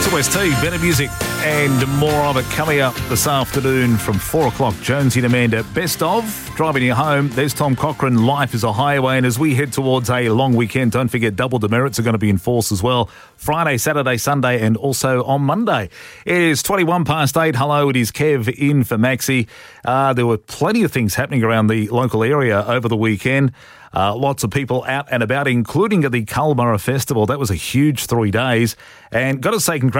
SOST, better music and more of it coming up this afternoon from 4 o'clock. Jonesy and Amanda, best of, driving you home. There's Tom Cochrane, Life is a Highway. And as we head towards a long weekend, don't forget double demerits are going to be in force as well. Friday, Saturday, Sunday and also on Monday. It is 21 past 8. Hello, it is Kev in for Maxi. There were plenty of things happening around the local area over the weekend. Lots of people out and about, including at the Culburra Festival. That was a huge 3 days. And got to say,